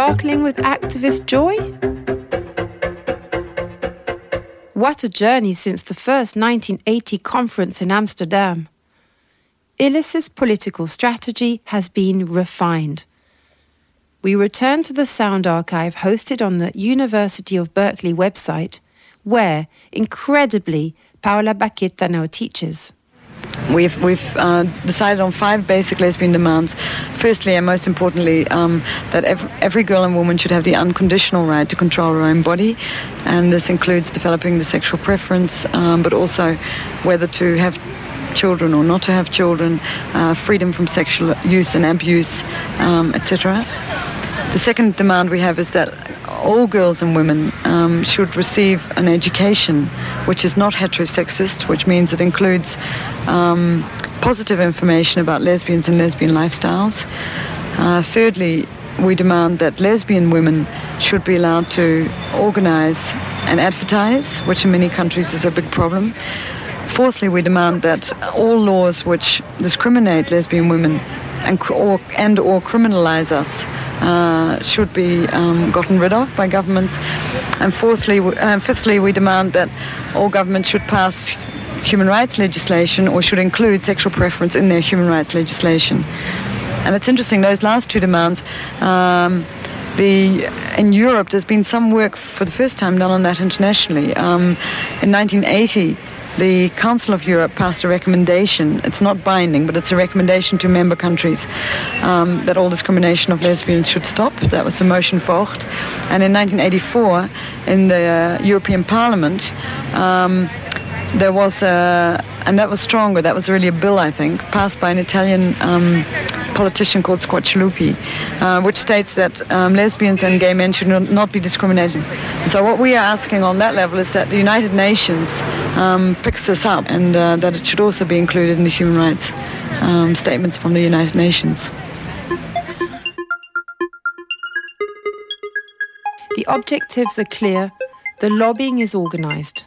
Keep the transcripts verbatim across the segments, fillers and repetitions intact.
sparkling with activist joy? What a journey since the first nineteen eighty conference in Amsterdam. Illis's political strategy has been refined. We return to the sound archive hosted on the University of Berkeley website, where, incredibly, Paola Baqueta now teaches. We've, we've uh, decided on five basic lesbian demands. Firstly, and most importantly, um, that every, every girl and woman should have the unconditional right to control her own body. And this includes developing the sexual preference, um, but also whether to have children or not to have children, uh, freedom from sexual use and abuse, um, et cetera. The second demand we have is that all girls and women um, should receive an education which is not heterosexist, which means it includes um, positive information about lesbians and lesbian lifestyles. Uh, thirdly, we demand that lesbian women should be allowed to organise and advertise, which in many countries is a big problem. Fourthly, we demand that all laws which discriminate lesbian women and or, and or criminalise us uh, should be um, gotten rid of by governments. And fourthly, uh, fifthly, we demand that all governments should pass human rights legislation or should include sexual preference in their human rights legislation. And it's interesting, those last two demands, um, the in Europe there's been some work for the first time done on that internationally. Um, in nineteen eighty, the Council of Europe passed a recommendation. It's not binding, but it's a recommendation to member countries um, that all discrimination of lesbians should stop. That was the motion Vogt. And in nineteen eighty-four, in the uh, European Parliament, um, there was a, and that was stronger, that was really a bill, I think, passed by an Italian um, politician called Squarcialupi, uh, which states that um, lesbians and gay men should not be discriminated. So what we are asking on that level is that the United Nations um, picks this up and uh, that it should also be included in the human rights um, statements from the United Nations. The objectives are clear, the lobbying is organised.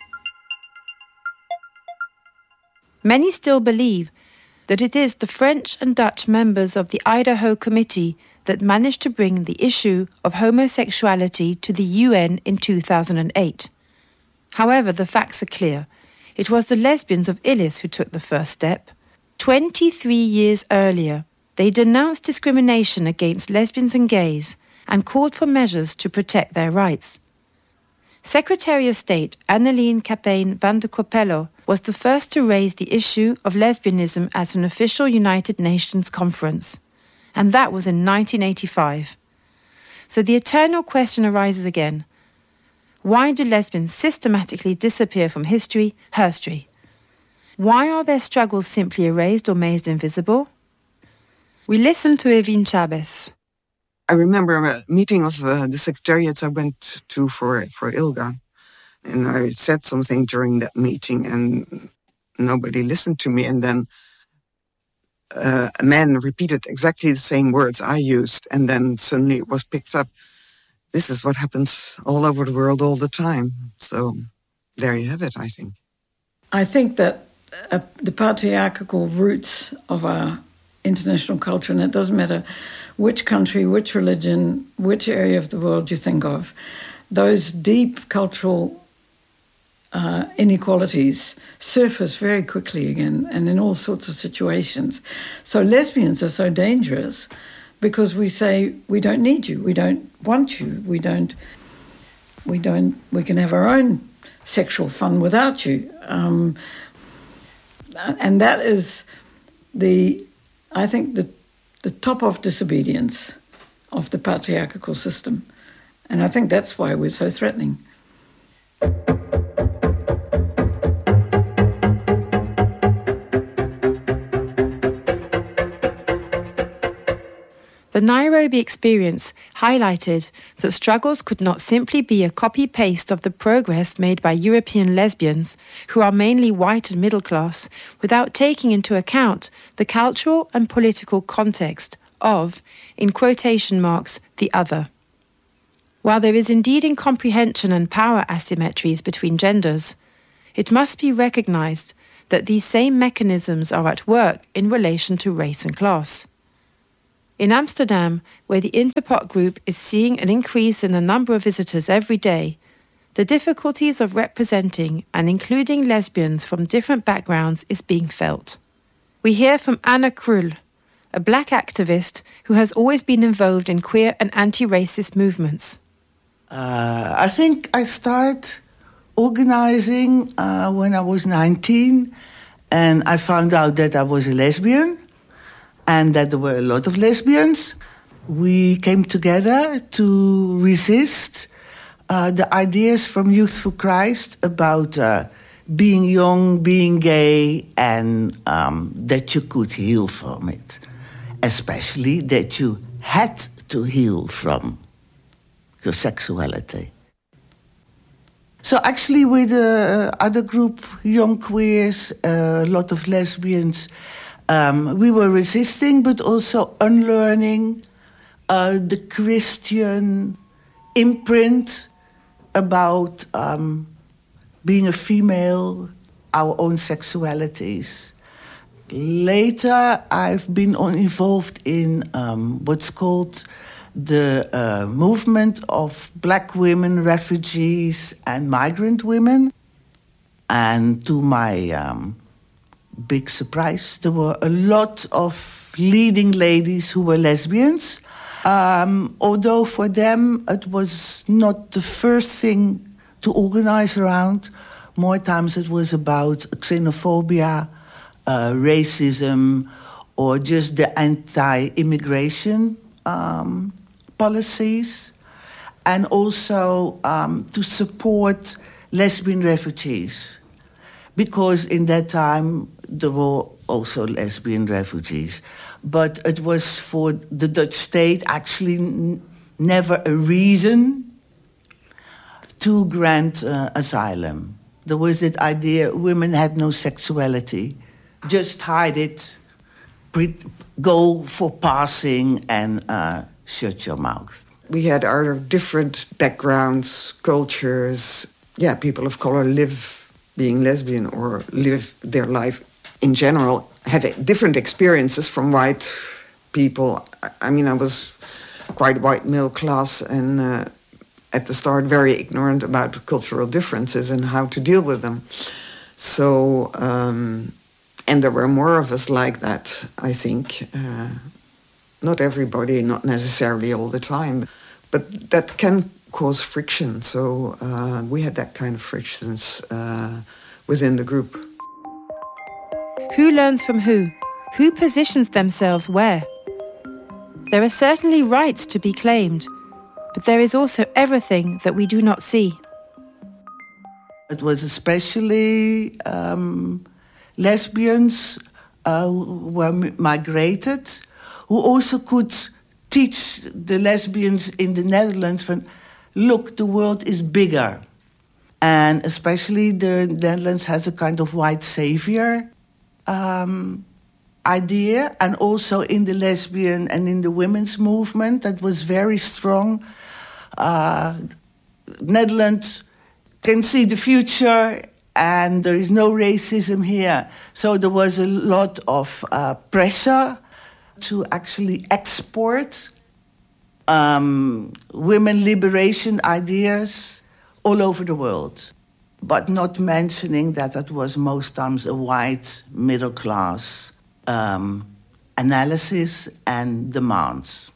Many still believe that it is the French and Dutch members of the Idaho Committee that managed to bring the issue of homosexuality to the U N in two thousand eight. However, the facts are clear. It was the lesbians of Illis who took the first step. twenty-three years earlier, they denounced discrimination against lesbians and gays and called for measures to protect their rights. Secretary of State Annelien Kappeyne van de Coppello was the first to raise the issue of lesbianism at an official United Nations conference, and that was in nineteen eighty-five. So the eternal question arises again. Why do lesbians systematically disappear from history, herstory? Why are their struggles simply erased or made invisible? We listen to Evin Chavez. I remember a meeting of uh, the secretariat I went to for for ILGA, and I said something during that meeting, and nobody listened to me. And then uh, a man repeated exactly the same words I used, and then suddenly it was picked up. This is what happens all over the world all the time. So there you have it, I think. I think that uh, the patriarchal roots of our international culture, and it doesn't matter which country, which religion, which area of the world you think of, those deep cultural uh, inequalities surface very quickly again and in all sorts of situations. So lesbians are so dangerous because we say, we don't need you, we don't want you, we don't, we don't, we can have our own sexual fun without you. Um, and that is the, I think, the the top of disobedience of the patriarchal system. And I think that's why we're so threatening. The Nairobi experience highlighted that struggles could not simply be a copy-paste of the progress made by European lesbians, who are mainly white and middle class, without taking into account the cultural and political context of, in quotation marks, the other. While there is indeed incomprehension and power asymmetries between genders, it must be recognised that these same mechanisms are at work in relation to race and class. In Amsterdam, where the Interpot group is seeing an increase in the number of visitors every day, the difficulties of representing and including lesbians from different backgrounds is being felt. We hear from Anna Krull, a black activist who has always been involved in queer and anti-racist movements. Uh, I think I started organizing uh, when I was nineteen, and I found out that I was a lesbian and that there were a lot of lesbians. We came together to resist uh, the ideas from Youth for Christ about uh, being young, being gay, and um, that you could heal from it. Especially that you had to heal from your sexuality. So actually with the uh, other group, young queers, a uh, lot of lesbians, um, we were resisting but also unlearning uh, the Christian imprint about um, being a female, our own sexualities. Later, I've been on, involved in um, what's called the uh, movement of black women, refugees, and migrant women. And to my um, big surprise, there were a lot of leading ladies who were lesbians. Um, although for them it was not the first thing to organize around. More times it was about xenophobia, uh, racism, or just the anti-immigration um, policies, and also um, to support lesbian refugees, because in that time there were also lesbian refugees. But it was for the Dutch state actually n- never a reason to grant uh, asylum. There was that idea women had no sexuality, just hide it, pre- go for passing, and uh, shut your mouth. We had our different backgrounds, cultures. Yeah, people of color live being lesbian or live their life in general, have different experiences from white people. I mean, I was quite white middle class and uh, at the start very ignorant about cultural differences and how to deal with them. So, um, and there were more of us like that, I think. Uh, not everybody, not necessarily all the time, but that can cause friction. So uh, we had that kind of frictions uh, within the group. Who learns from who? Who positions themselves where? There are certainly rights to be claimed, but there is also everything that we do not see. It was especially um, lesbians uh, who were migrated, who also could teach the lesbians in the Netherlands from, look, the world is bigger. And especially the Netherlands has a kind of white savior um, idea, and also in the lesbian and in the women's movement that was very strong. Uh, Netherlands can see the future and there is no racism here. So there was a lot of uh, pressure to actually export um, women liberation ideas all over the world, but not mentioning that it was most times a white middle class um, analysis and demands.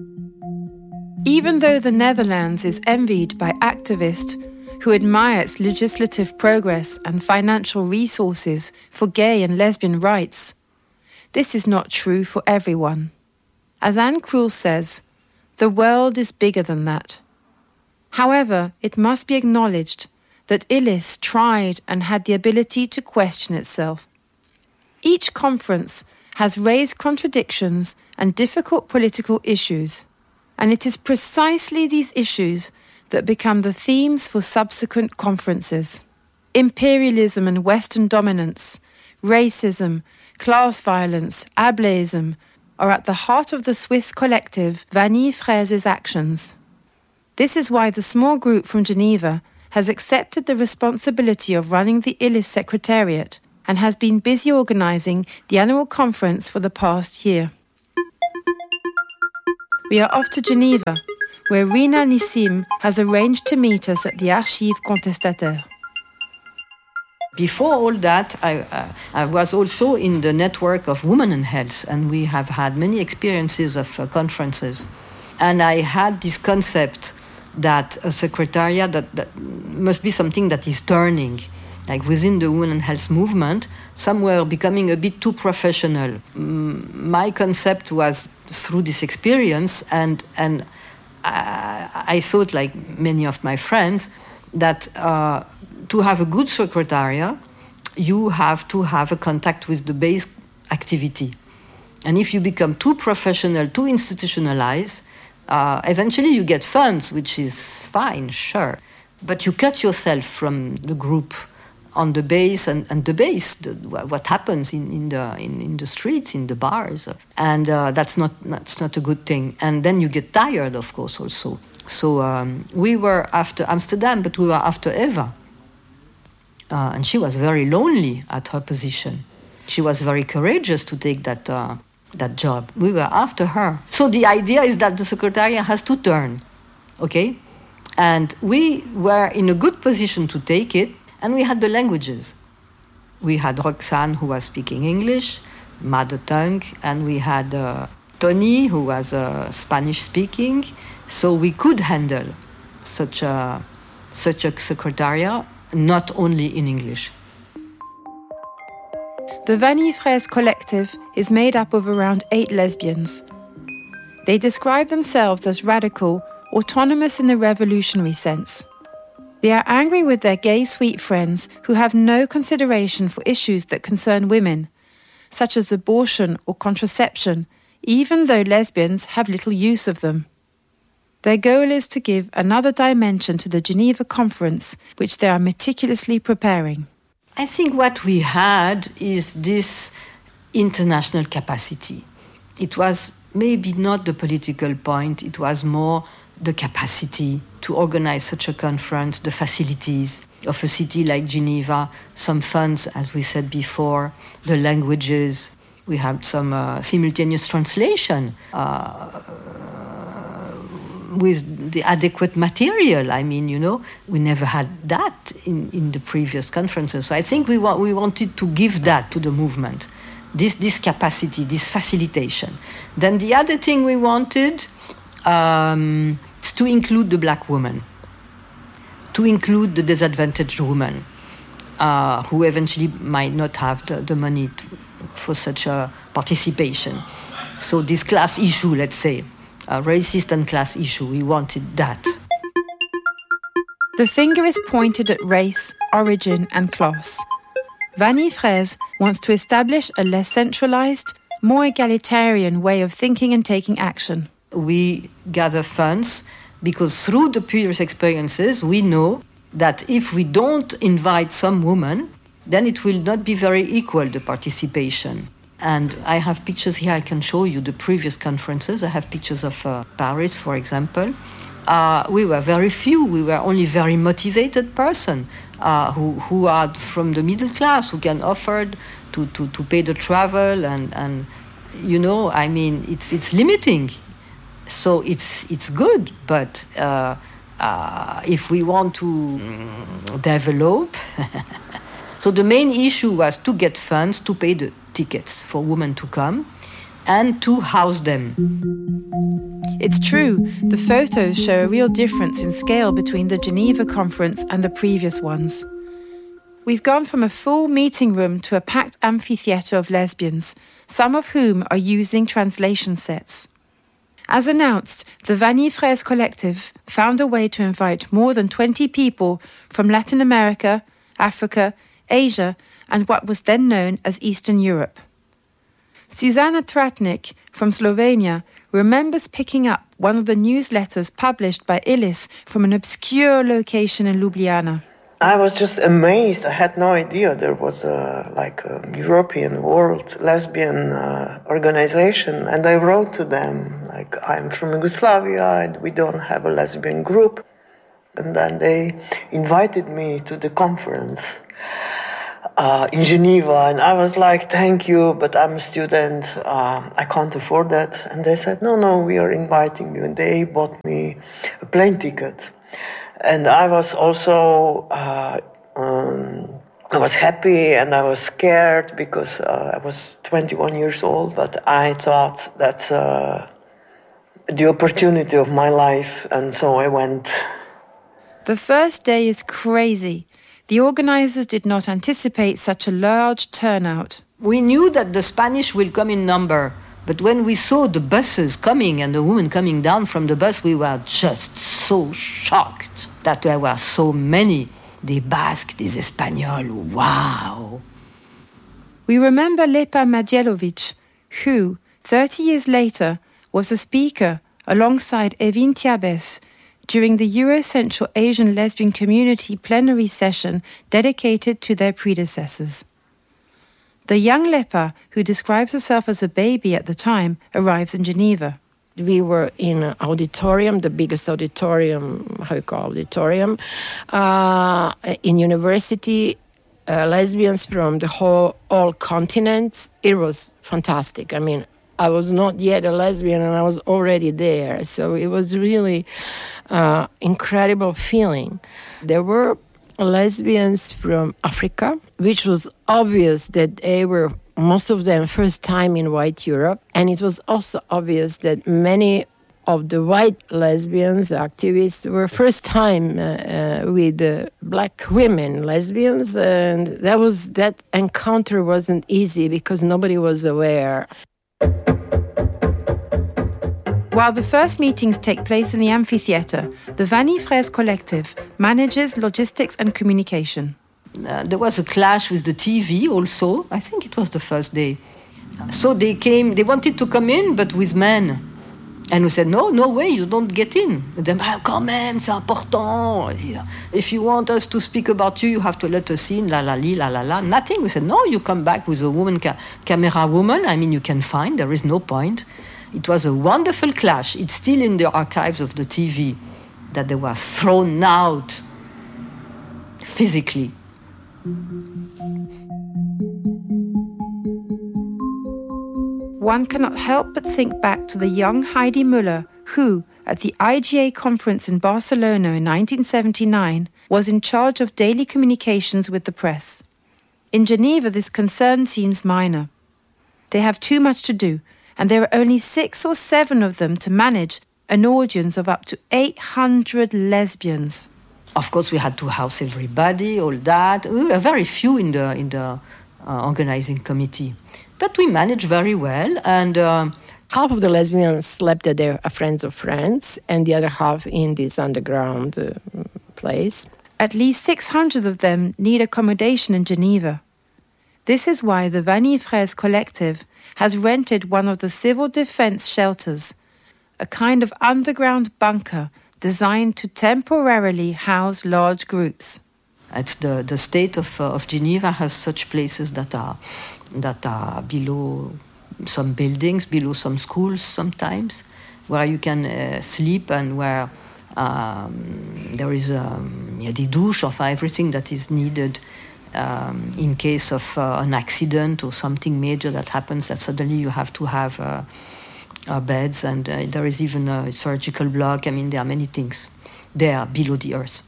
Even though the Netherlands is envied by activists who admire its legislative progress and financial resources for gay and lesbian rights, this is not true for everyone. As Anne Krull says, the world is bigger than that. However, it must be acknowledged that I L I S tried and had the ability to question itself. Each conference has raised contradictions and difficult political issues, and it is precisely these issues that become the themes for subsequent conferences. Imperialism and Western dominance, racism, class violence, ableism are at the heart of the Swiss collective Vanille Fraise's actions. This is why the small group from Geneva has accepted the responsibility of running the I L I S Secretariat and has been busy organising the annual conference for the past year. we are off to Geneva, where Rina Nissim has arranged to meet us at the Archives Contestataires. Before all that, I, uh, I was also in the network of Women in Health, and we have had many experiences of uh, conferences. And I had this concept that a secretariat that, that must be something that is turning, like within the Women in Health movement, some were becoming a bit too professional. Mm, my concept was through this experience, and and I, I thought, like many of my friends, that uh, to have a good secretariat, you have to have a contact with the base activity. And if you become too professional, too institutionalized, uh, eventually you get funds, which is fine, sure. But you cut yourself from the group on the base, and, and the base, the, what happens in, in, the, in, in the streets, in the bars. And uh, that's not that's not a good thing. And then you get tired, of course, also. So um, we were after Amsterdam, but we were after Eva. Uh, and she was very lonely at her position. She was very courageous to take that uh, that job. We were after her. So the idea is that the secretariat has to turn, okay? And we were in a good position to take it, and we had the languages. We had Roxane, who was speaking English, mother tongue, and we had uh, Tony, who was uh, Spanish-speaking. So we could handle such a, such a secretariat, not only in English. The Vanille Fraise Collective is made up of around eight lesbians. They describe themselves as radical, autonomous in the revolutionary sense. They are angry with their gay sweet friends who have no consideration for issues that concern women, such as abortion or contraception, even though lesbians have little use of them. Their goal is to give another dimension to the Geneva Conference, which they are meticulously preparing. I think what we had is this international capacity. It was maybe not the political point, it was more the capacity to organize such a conference, the facilities of a city like Geneva, some funds, as we said before, the languages. We had some uh, simultaneous translation uh, with the adequate material. I mean, you know, we never had that in, in the previous conferences. So I think we wa- we wanted to give that to the movement, this, this capacity, this facilitation. Then the other thing we wanted um, is to include the black woman, to include the disadvantaged woman, uh, who eventually might not have the, the money to, for such a participation. So this class issue, let's say, a racist and class issue, we wanted that. The finger is pointed at race, origin and class. Vanille Fraise wants to establish a less centralized, more egalitarian way of thinking and taking action. We gather funds because through the previous experiences, we know that if we don't invite some women, then it will not be very equal, the participation. And I have pictures here, I can show you the previous conferences. I have pictures of uh, Paris, for example. Uh, we were very few, we were only very motivated person uh, who, who are from the middle class, who can afford to, to, to pay the travel and, and, you know, I mean, it's it's limiting. So it's, it's good, but uh, uh, if we want to develop... So the main issue was to get funds to pay the tickets for women to come and to house them. It's true, the photos show a real difference in scale between the Geneva conference and the previous ones. We've gone from a full meeting room to a packed amphitheatre of lesbians, some of whom are using translation sets. As announced, the Vanille Fraise Collective found a way to invite more than twenty people from Latin America, Africa, Asia, and what was then known as Eastern Europe. Susanna Tratnik from Slovenia remembers picking up one of the newsletters published by Ilis from an obscure location in Ljubljana. I was just amazed. I had no idea there was a, like a European World Lesbian uh, organization, and I wrote to them, like, I'm from Yugoslavia and we don't have a lesbian group. And then they invited me to the conference. uh, in Geneva. And I was like, thank you, but I'm a student. Uh, I can't afford that. And they said, no, no, we are inviting you. And they bought me a plane ticket. And I was also, uh, um, I was happy and I was scared because uh, I was twenty-one years old, but I thought that's uh, the opportunity of my life, and so I went. The first day is crazy. The organizers did not anticipate such a large turnout. We knew that the Spanish will come in number, but when we saw the buses coming and the women coming down from the bus, we were just so shocked that there were so many. Des Basques, des Espagnols, wow! We remember Lepa Madjelovic, who, thirty years later, was a speaker alongside Evin Tiabes during the Euro-Central Asian Lesbian Community plenary session dedicated to their predecessors. The young Lepa, who describes herself as a baby at the time, arrives in Geneva. We were in an auditorium, the biggest auditorium, how you call auditorium, uh, in university, uh, lesbians from the whole all continents. It was fantastic. I mean, I was not yet a lesbian and I was already there. So it was really uh, incredible feeling. There were lesbians from Africa, which was obvious that they were most of them first time in white Europe. And it was also obvious that many of the white lesbians activists were first time uh, uh, with uh, black women lesbians. And that was that encounter wasn't easy because nobody was aware. While the first meetings take place in the amphitheatre, the Vanille Fraise Collective manages logistics and communication. Uh, there was a clash with the T V also. I think it was the first day. So they came, they wanted to come in, but with men. And we said, no, no way, you don't get in. And then, ah, quand même, c'est important. If you want us to speak about you, you have to let us in, la la li, la la la. Nothing. We said, no, you come back with a woman, ca- camera woman. I mean, you can find, there is no point. It was a wonderful clash. It's still in the archives of the T V that they were thrown out physically. One cannot help but think back to the young Heidi Müller, who, at the I G A conference in Barcelona in nineteen seventy-nine, was in charge of daily communications with the press. In Geneva, this concern seems minor. They have too much to do, and there are only six or seven of them to manage an audience of up to eight hundred lesbians. Of course, we had to house everybody, all that. We were very few in the in the uh, organizing committee, but we managed very well. And uh, half of the lesbians slept at their friends of friends, and the other half in this underground uh, place. At least six hundred of them need accommodation in Geneva. This is why the Vanille Fraise Collective has rented one of the civil defense shelters, a kind of underground bunker designed to temporarily house large groups. It's the, the state of, uh, of Geneva has such places that are, that are below some buildings, below some schools sometimes, where you can uh, sleep and where um, there is um, yeah, des douches, enfin, everything that is needed um, in case of uh, an accident or something major that happens, that suddenly you have to have uh, Uh, beds, and uh, there is even a surgical block. I mean, there are many things there below the earth.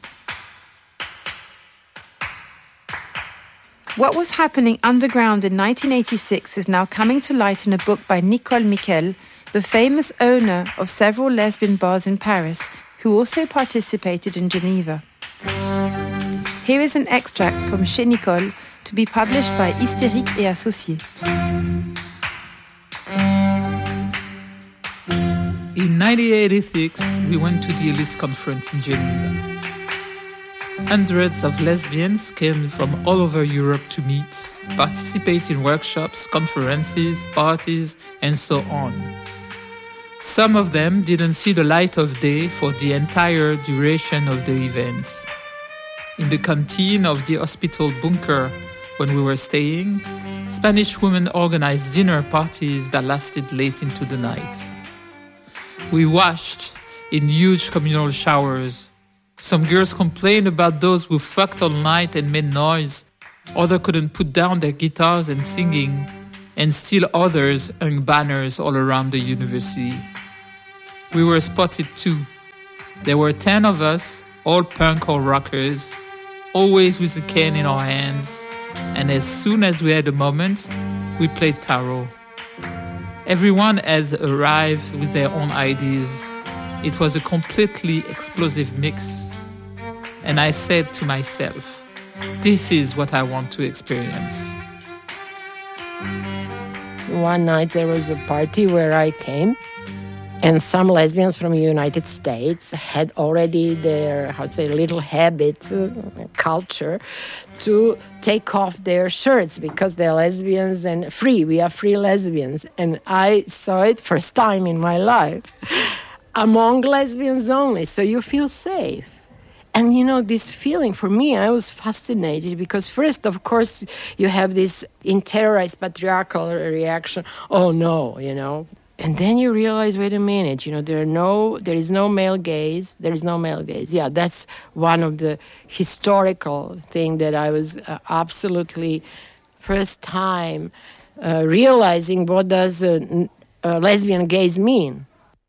What was happening underground in nineteen eighty-six is now coming to light in a book by Nicole Miquel, the famous owner of several lesbian bars in Paris, who also participated in Geneva. Here is an extract from Chez Nicole to be published by Hystérique et Associés. In nineteen eighty-six, we went to the Ellis Conference in Geneva. Hundreds of lesbians came from all over Europe to meet, participate in workshops, conferences, parties, and so on. Some of them didn't see the light of day for the entire duration of the event. In the canteen of the hospital bunker when we were staying, Spanish women organized dinner parties that lasted late into the night. We washed in huge communal showers. Some girls complained about those who fucked all night and made noise. Others couldn't put down their guitars and singing, and still others hung banners all around the university. We were spotted too. There were ten of us, all punk or rockers, always with a cane in our hands, and as soon as we had a moment, we played tarot. Everyone had arrived with their own ideas. It was a completely explosive mix. And I said to myself, this is what I want to experience. One night there was a party where I came, and some lesbians from the United States had already their, how to say, little habit, uh, culture, to take off their shirts because they're lesbians and free. We are free lesbians. And I saw it first time in my life, among lesbians only, so you feel safe. And, you know, this feeling, for me, I was fascinated because first, of course, you have this interiorized patriarchal reaction, oh, no, you know. And then you realize, wait a minute, you know, there are no, there is no male gaze, there is no male gaze. Yeah, that's one of the historical thing that I was uh, absolutely first time uh, realizing what does a, a lesbian gaze mean.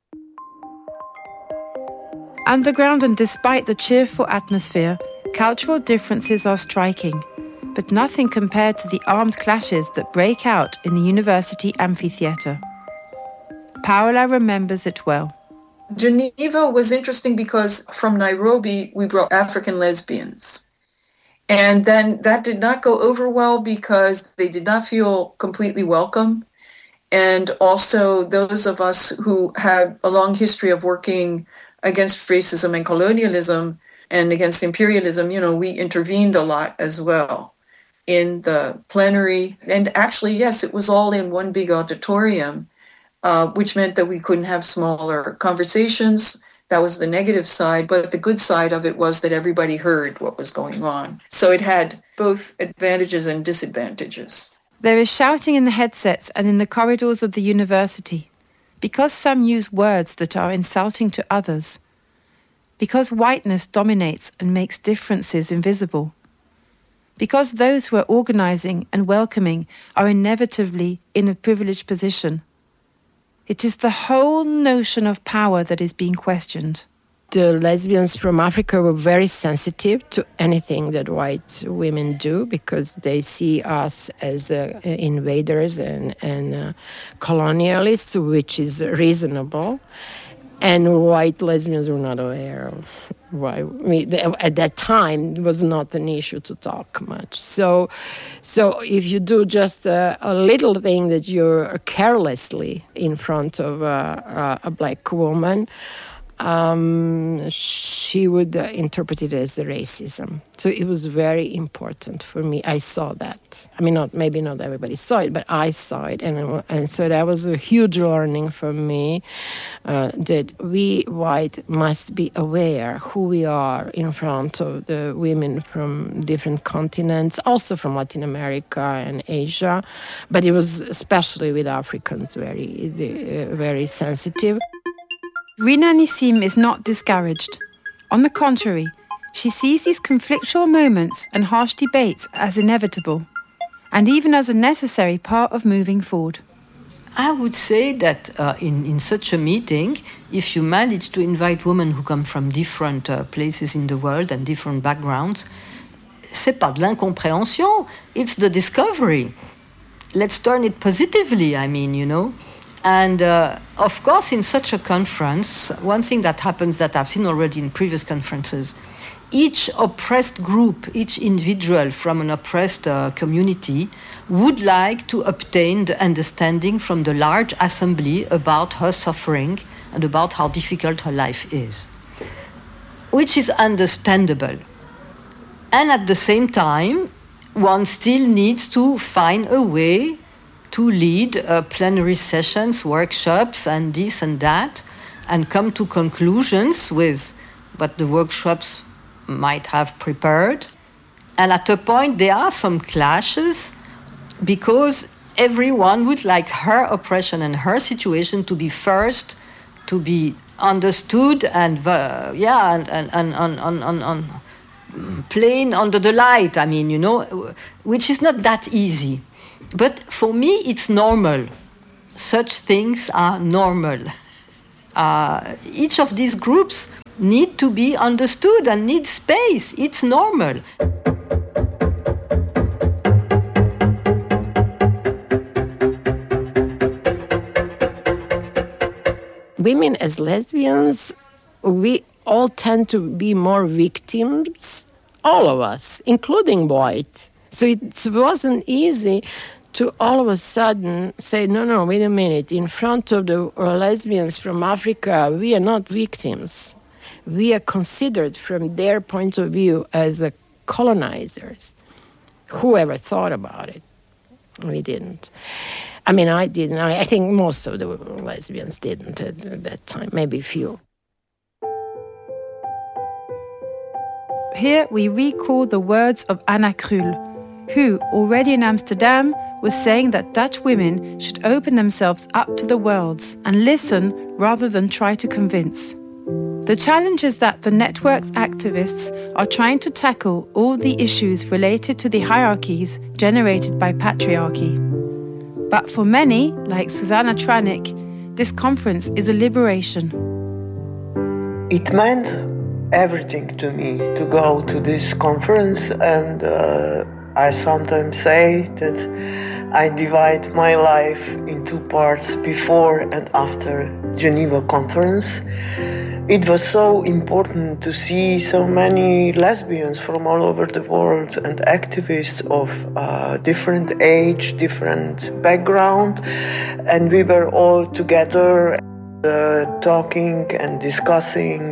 Underground, and despite the cheerful atmosphere, cultural differences are striking, but nothing compared to the armed clashes that break out in the university amphitheatre. Paola remembers it well. Geneva was interesting because from Nairobi, we brought African lesbians. And then that did not go over well because they did not feel completely welcome. And also those of us who had a long history of working against racism and colonialism and against imperialism, you know, we intervened a lot as well in the plenary. And actually, yes, it was all in one big auditorium, uh, which meant that we couldn't have smaller conversations. That was the negative side. But the good side of it was that everybody heard what was going on. So it had both advantages and disadvantages. There is shouting in the headsets and in the corridors of the university. Because some use words that are insulting to others, because whiteness dominates and makes differences invisible, because those who are organizing and welcoming are inevitably in a privileged position. It is the whole notion of power that is being questioned. The lesbians from Africa were very sensitive to anything that white women do because they see us as uh, invaders and, and uh, colonialists, which is reasonable. And white lesbians were not aware of why. I mean, at that time, it was not an issue to talk much. So, so if you do just a, a little thing that you're carelessly in front of a, a, a black woman, Um, she would uh, interpret it as racism. So it was very important for me. I saw that. I mean, not maybe not everybody saw it, but I saw it. And, and so that was a huge learning for me, uh, that we white must be aware who we are in front of the women from different continents, also from Latin America and Asia. But it was especially with Africans very, uh, very sensitive. Rina Nissim is not discouraged. On the contrary, she sees these conflictual moments and harsh debates as inevitable, and even as a necessary part of moving forward. I would say that uh, in, in such a meeting, if you manage to invite women who come from different uh, places in the world and different backgrounds, c'est pas de l'incompréhension, it's the discovery. Let's turn it positively, I mean, you know. And uh, of course, in such a conference, one thing that happens that I've seen already in previous conferences, each oppressed group, each individual from an oppressed uh, community would like to obtain the understanding from the large assembly about her suffering and about how difficult her life is, which is understandable. And at the same time, one still needs to find a way to lead uh, plenary sessions, workshops, and this and that, and come to conclusions with what the workshops might have prepared. And at a point, there are some clashes because everyone would like her oppression and her situation to be first, to be understood and, uh, yeah, and, and, and, and, and, and, playing under the light, I mean, you know, which is not that easy. But for me, it's normal. Such things are normal. Uh, each of these groups need to be understood and need space. It's normal. Women as lesbians, we all tend to be more victims, all of us, including white. So it wasn't easy to all of a sudden say, no, no, wait a minute, in front of the lesbians from Africa, we are not victims. We are considered from their point of view as a colonizers. Whoever thought about it? We didn't. I mean, I didn't. I think most of the lesbians didn't at that time, maybe few. Here we recall the words of Anna Krul, who, already in Amsterdam, was saying that Dutch women should open themselves up to the world and listen rather than try to convince. The challenge is that the network's activists are trying to tackle all the issues related to the hierarchies generated by patriarchy. But for many, like Susanna Tradnik, this conference is a liberation. It meant everything to me to go to this conference, and uh, I sometimes say that I divide my life in two parts, before and after Geneva conference. It was so important to see so many lesbians from all over the world and activists of uh, different age, different background, and we were all together uh, talking and discussing.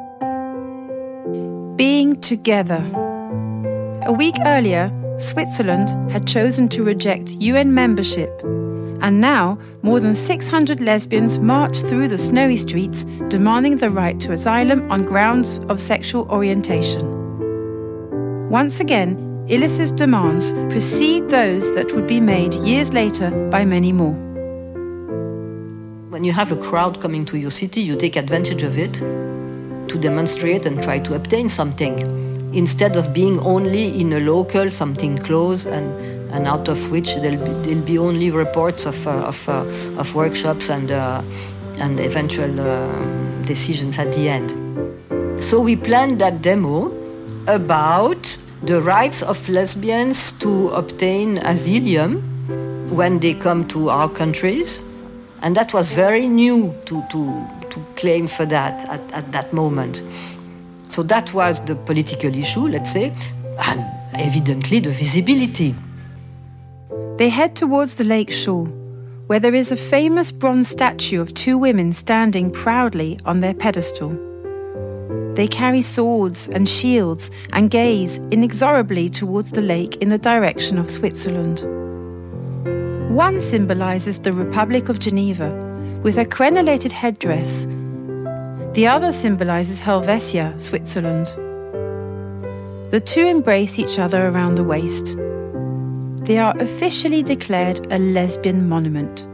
Being together. A week earlier, Switzerland had chosen to reject U N membership, and now more than six hundred lesbians march through the snowy streets demanding the right to asylum on grounds of sexual orientation. Once again, Illis's demands precede those that would be made years later by many more. When you have a crowd coming to your city, you take advantage of it to demonstrate and try to obtain something, instead of being only in a local, something close, and, and out of which there'll be, there'll be only reports of, uh, of, uh, of workshops and, uh, and eventual uh, decisions at the end. So we planned that demo about the rights of lesbians to obtain asylum when they come to our countries. And that was very new to, to, to claim for that at, at that moment. So that was the political issue, let's say, and evidently the visibility. They head towards the lake shore, where there is a famous bronze statue of two women standing proudly on their pedestal. They carry swords and shields and gaze inexorably towards the lake in the direction of Switzerland. One symbolizes the Republic of Geneva, with a crenellated headdress. The other symbolizes Helvetia, Switzerland. The two embrace each other around the waist. They are officially declared a lesbian monument.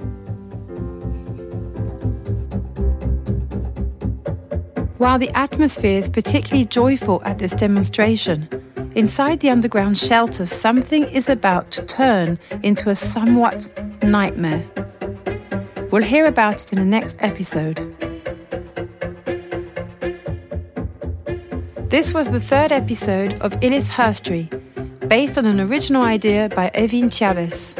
While the atmosphere is particularly joyful at this demonstration, inside the underground shelter something is about to turn into a somewhat nightmare. We'll hear about it in the next episode. This was the third episode of Illis Herstory, based on an original idea by Evin Chavez.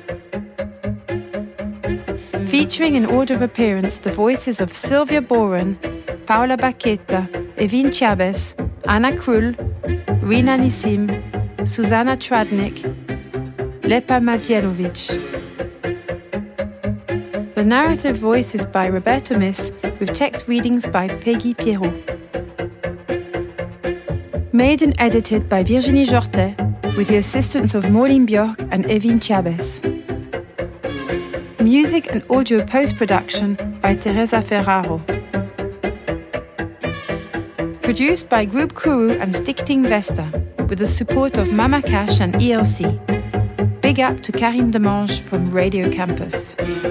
Featuring in order of appearance the voices of Sylvia Boren, Paola Baqueta, Evin Chavez, Anna Krul, Rina Nissim, Susanna Tradnik, Lepa Mladenovic. The narrative voice is by Roberta Miss, with text readings by Peggy Pierrot. Made and edited by Virginie Jortet, with the assistance of Maureen Bjork and Evin Chavez. Music and audio post-production by Teresa Ferraro. Produced by Group Kourou and Stichting Vesta, with the support of Mama Cash and E L C. Big up to Karine Demange from Radio Campus.